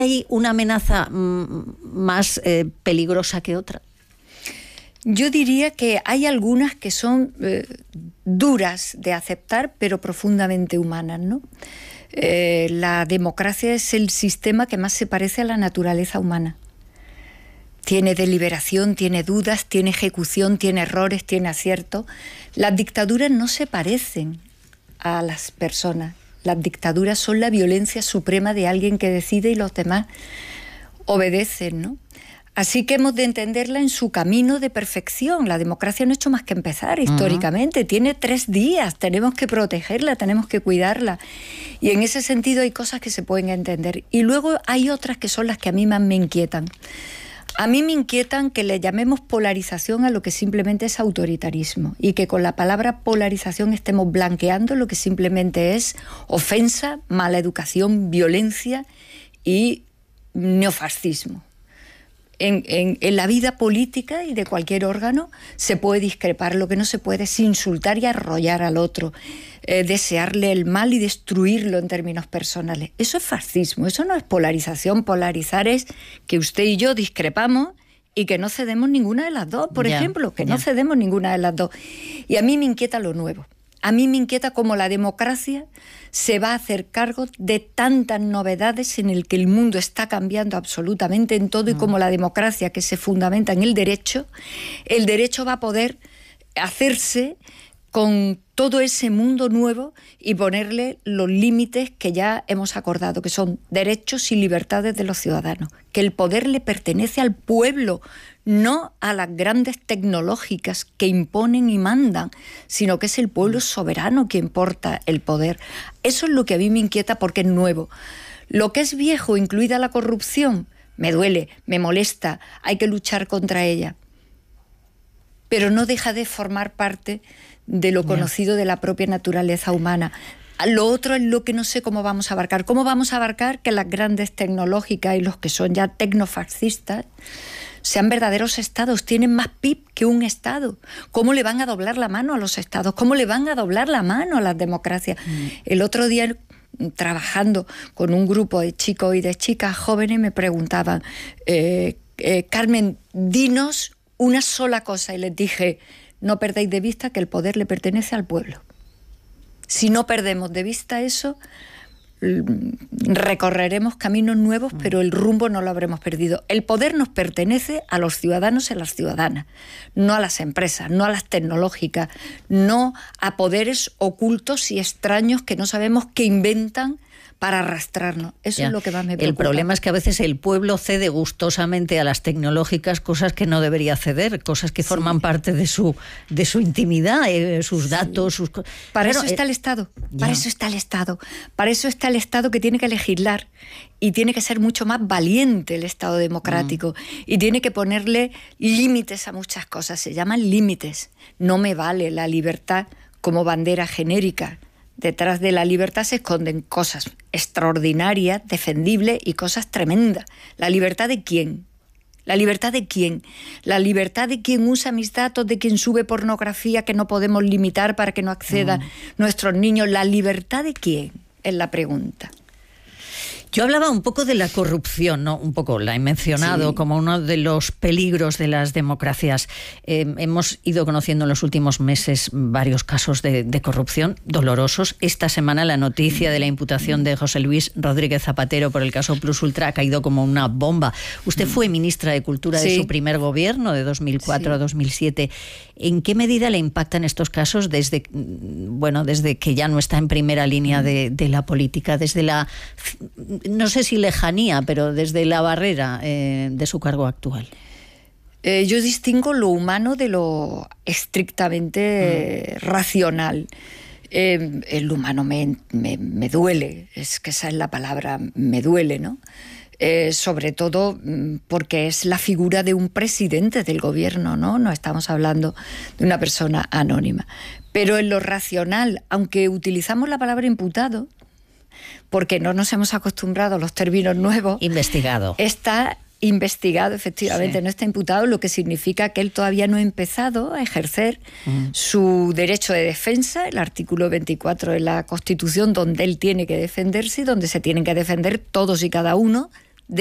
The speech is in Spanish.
¿Hay una amenaza más peligrosa que otra? Yo diría que hay algunas que son duras de aceptar, pero profundamente humanas, ¿no? La democracia es el sistema que más se parece a la naturaleza humana. Tiene deliberación, tiene dudas, tiene ejecución, tiene errores, tiene aciertos. Las dictaduras no se parecen a las personas. Las dictaduras son la violencia suprema de alguien que decide y los demás obedecen, ¿no? Así que hemos de entenderla en su camino de perfección. La democracia no ha hecho más que empezar históricamente. Tiene 3 días, tenemos que protegerla, tenemos que cuidarla. Y en ese sentido hay cosas que se pueden entender. Y luego hay otras que son las que a mí más me inquietan. A mí me inquietan que le llamemos polarización a lo que simplemente es autoritarismo y que con la palabra polarización estemos blanqueando lo que simplemente es ofensa, mala educación, violencia y neofascismo. En la vida política y de cualquier órgano se puede discrepar, lo que no se puede es insultar y arrollar al otro, desearle el mal y destruirlo en términos personales. Eso es fascismo, eso no es polarización. Polarizar es que usted y yo discrepamos y que no cedemos ninguna de las dos, por ejemplo, que no cedemos ninguna de las dos. Y a mí me inquieta lo nuevo. A mí me inquieta cómo la democracia se va a hacer cargo de tantas novedades en el que el mundo está cambiando absolutamente en todo y cómo la democracia, que se fundamenta en el derecho va a poder hacerse con todo ese mundo nuevo y ponerle los límites que ya hemos acordado, que son derechos y libertades de los ciudadanos, que el poder le pertenece al pueblo, no a las grandes tecnológicas que imponen y mandan, sino que es el pueblo soberano quien porta el poder. Eso es lo que a mí me inquieta porque es nuevo. Lo que es viejo, incluida la corrupción, me duele, me molesta, hay que luchar contra ella. Pero no deja de formar parte de lo conocido de la propia naturaleza humana. Lo otro es lo que no sé cómo vamos a abarcar. ¿Cómo vamos a abarcar que las grandes tecnológicas y los que son ya tecnofascistas sean verdaderos estados? Tienen más PIB que un estado. ¿Cómo le van a doblar la mano a los estados? ¿Cómo le van a doblar la mano a las democracias? El otro día, trabajando con un grupo de chicos y de chicas jóvenes, me preguntaban, Carmen, dinos una sola cosa. Y les dije, no perdáis de vista que el poder le pertenece al pueblo. Si no perdemos de vista eso, recorreremos caminos nuevos, pero el rumbo no lo habremos perdido. El poder nos pertenece a los ciudadanos y a las ciudadanas, no a las empresas, no a las tecnológicas, no a poderes ocultos y extraños que no sabemos qué inventan para arrastrarnos. Eso es lo que más me preocupa. El problema es que a veces el pueblo cede gustosamente a las tecnológicas cosas que no debería ceder, cosas que forman parte de su intimidad, sus datos, sus... Para eso está el Estado, para eso está el Estado, para eso está el Estado que tiene que legislar y tiene que ser mucho más valiente el Estado democrático y tiene que ponerle límites a muchas cosas, se llaman límites. No me vale la libertad como bandera genérica. Detrás de la libertad se esconden cosas extraordinarias, defendibles y cosas tremendas. ¿La libertad de quién? ¿La libertad de quién? ¿La libertad de quien usa mis datos, de quien sube pornografía que no podemos limitar para que no accedan nuestros niños? ¿La libertad de quién? Es la pregunta. Yo hablaba un poco de la corrupción, ¿no? Un poco la he mencionado como uno de los peligros de las democracias. Hemos ido conociendo en los últimos meses varios casos de corrupción dolorosos. Esta semana la noticia de la imputación de José Luis Rodríguez Zapatero por el caso Plus Ultra ha caído como una bomba. Usted fue ministra de Cultura de su primer gobierno, de 2004 a 2007. ¿En qué medida le impactan estos casos desde que ya no está en primera línea de la política, desde la... no sé si lejanía, pero desde la barrera de su cargo actual? Yo distingo lo humano de lo estrictamente racional. El humano me duele, es que esa es la palabra, me duele, ¿no? Sobre todo porque es la figura de un presidente del gobierno, ¿no? No estamos hablando de una persona anónima. Pero en lo racional, aunque utilizamos la palabra imputado, porque no nos hemos acostumbrado a los términos nuevos. Investigado. Está investigado, efectivamente, no está imputado, lo que significa que él todavía no ha empezado a ejercer su derecho de defensa, el artículo 24 de la Constitución, donde él tiene que defenderse y donde se tienen que defender todos y cada uno